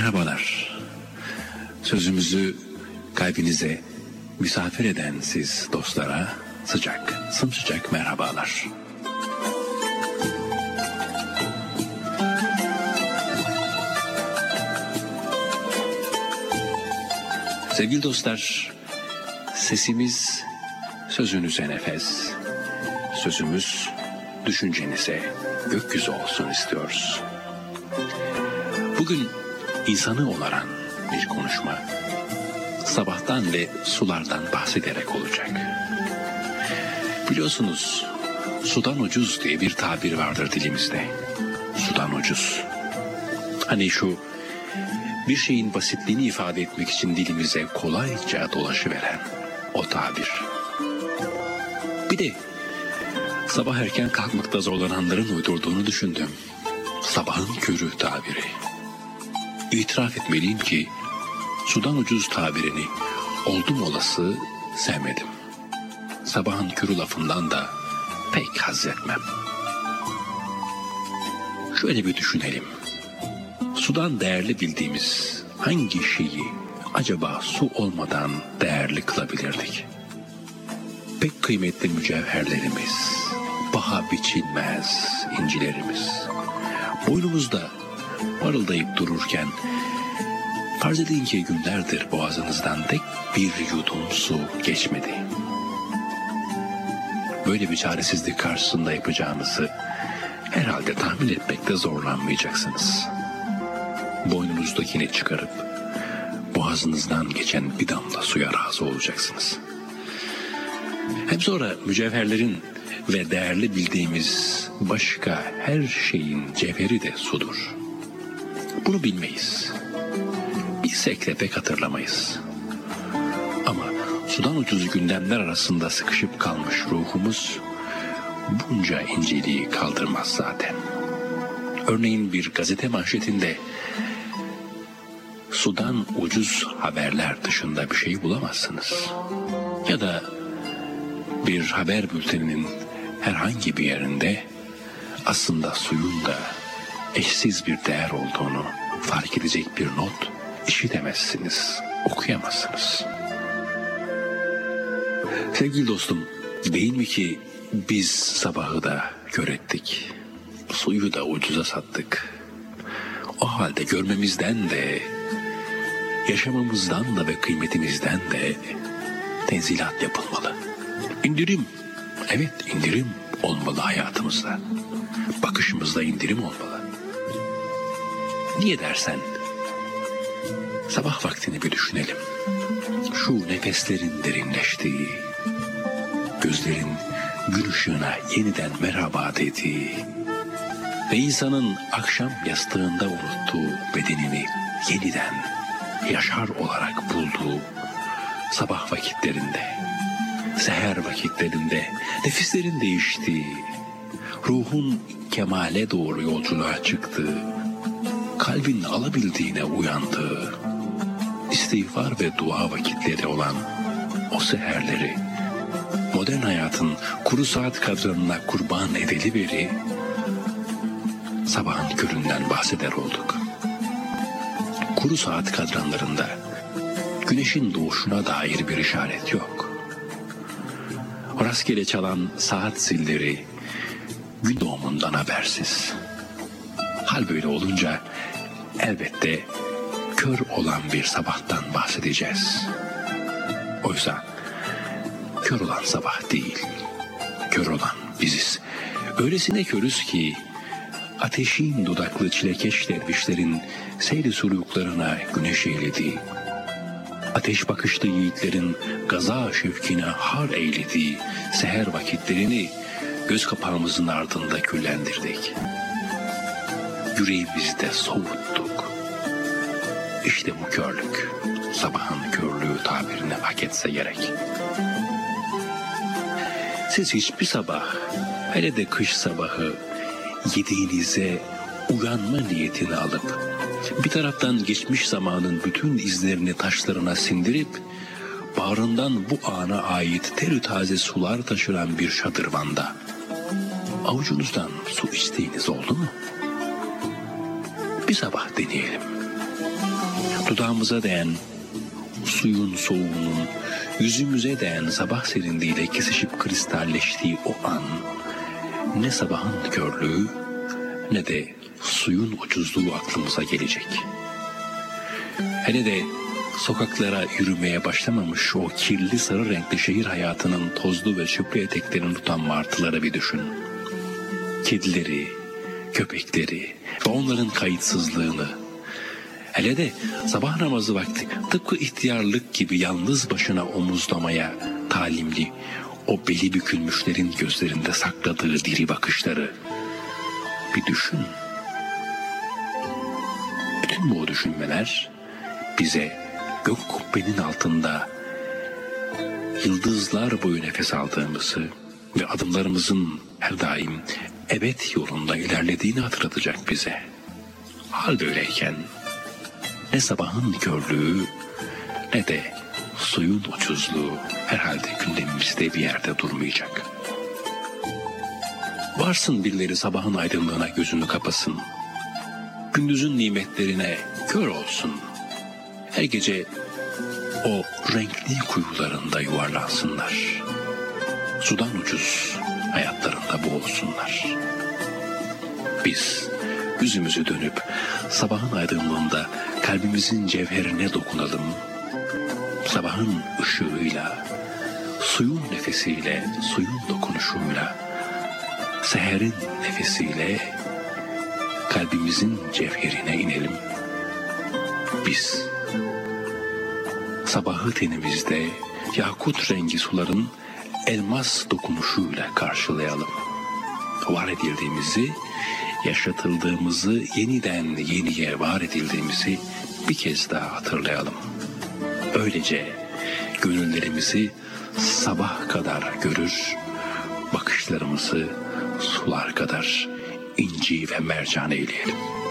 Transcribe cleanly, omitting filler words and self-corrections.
Merhabalar. Sözümüzü kalbinize misafir eden siz dostlara sıcak, sımsıcak merhabalar. Sevgili dostlar, sesimiz sözünüze nefes, sözümüz düşüncenize gökyüzü olsun istiyoruz. Bugün insanı onaran bir konuşma, sabahtan ve sulardan bahsederek olacak. Biliyorsunuz, sudan ucuz diye bir tabir vardır dilimizde. Sudan ucuz. Hani şu bir şeyin basitliğini ifade etmek için dilimize kolayca dolaşıveren o tabir. Bir de sabah erken kalkmakta zorlananların uydurduğunu düşündüm. Sabahın körü tabiri. İtiraf etmeliyim ki sudan ucuz tabirini oldum olası sevmedim. Sabahın körü lafından da pek haz etmem. Şöyle bir düşünelim. Sudan değerli bildiğimiz hangi şeyi acaba su olmadan değerli kılabilirdik? Pek kıymetli mücevherlerimiz, paha biçilmez incilerimiz, boynumuzda parıldayıp dururken farz edin ki günlerdir boğazınızdan tek bir yudum su geçmedi. Böyle bir çaresizlik karşısında yapacağınızı herhalde tahmin etmekte zorlanmayacaksınız. Boynunuzdakini çıkarıp boğazınızdan geçen bir damla suya razı olacaksınız. Hem sonra mücevherlerin ve değerli bildiğimiz başka her şeyin cevheri de sudur. Bunu bilmeyiz. Bilsek de pek hatırlamayız. Ama sudan ucuz gündemler arasında sıkışıp kalmış ruhumuz bunca inceliği kaldırmaz zaten. Örneğin bir gazete manşetinde sudan ucuz haberler dışında bir şey bulamazsınız. Ya da bir haber bülteninin herhangi bir yerinde aslında suyun da eşsiz bir değer olduğunu fark edecek bir not işitemezsiniz, okuyamazsınız. Sevgili dostum, değil mi ki biz sabahı da kör ettik, suyu da ucuza sattık. O halde görmemizden de, yaşamamızdan da ve kıymetimizden de tenzilat yapılmalı. İndirim, evet indirim olmalı hayatımızda. Bakışımızda indirim olmalı. Niye dersen, sabah vaktini bir düşünelim. Şu nefeslerin derinleştiği, gözlerin gün ışığına yeniden merhaba dediği ve insanın akşam yastığında unuttuğu bedenini yeniden yaşar olarak bulduğu sabah vakitlerinde, seher vakitlerinde nefislerin değiştiği, ruhun kemale doğru yolculuğa çıktığı, kalbin alabildiğine uyandığı, istiğfar ve dua vakitleri olan o seherleri, modern hayatın kuru saat kadranına kurban ediliveri, sabahın köründen bahseder olduk. Kuru saat kadranlarında güneşin doğuşuna dair bir işaret yok. Rastgele çalan saat zilleri gün doğumundan habersiz. Hal böyle olunca elbette kör olan bir sabahtan bahsedeceğiz. Oysa kör olan sabah değil, kör olan biziz. Öylesine körüz ki ateşin dudaklı çilekeş dervişlerin seyri suluklarına güneş eğlediği, ateş bakışlı yiğitlerin gaza şevkine har eylediği seher vakitlerini göz kapağımızın ardında küllendirdik. Yüreğimizde soğuttuk. İşte bu körlük, sabahın körlüğü tabirini hak etse gerek. Siz hiçbir sabah, hele de kış sabahı yediğinize uyanma niyetini alıp, bir taraftan geçmiş zamanın bütün izlerini taşlarına sindirip, bağrından bu ana ait terü taze sular taşıran bir şadırvanda avucunuzdan su içtiğiniz oldu mu? Bir sabah deneyelim. Dudağımıza değen suyun soğuğunun yüzümüze değen sabah serinliğiyle kesişip kristalleştiği o an, ne sabahın körlüğü ne de suyun ucuzluğu aklımıza gelecek. Hele de sokaklara yürümeye başlamamış o kirli sarı renkli şehir hayatının tozlu ve çöplü eteklerini tutan martıları bir düşün. Kedileri, köpekleri ve onların kayıtsızlığını. Hele de sabah namazı vakti tıpkı ihtiyarlık gibi yalnız başına omuzlamaya talimli o beli bükülmüşlerin gözlerinde sakladığı diri bakışları bir düşün. Bütün bu düşünmeler bize gök kubbenin altında yıldızlar boyu nefes aldığımızı ve adımlarımızın her daim ebed yolunda ilerlediğini hatırlatacak bize. Hal böyleyken ne sabahın körlüğü ne de suyun ucuzluğu herhalde gündemimizde bir yerde durmayacak. Varsın birileri sabahın aydınlığına gözünü kapasın, gündüzün nimetlerine kör olsun, her gece o renkli kuyularında yuvarlansınlar, sudan ucuz hayatlarında boğulsunlar. Biz yüzümüzü dönüp sabahın aydınlığında kalbimizin cevherine dokunalım. Sabahın ışığıyla, suyun nefesiyle, suyun dokunuşuyla, seherin nefesiyle kalbimizin cevherine inelim. Biz sabahı tenimizde yakut rengi suların elmas dokunuşuyla karşılayalım. Var edildiğimizi, yaşatıldığımızı, yeniden yeniye var edildiğimizi bir kez daha hatırlayalım. Öylece gönüllerimizi sabah kadar görür, bakışlarımızı sular kadar inci ve mercan eyleyelim.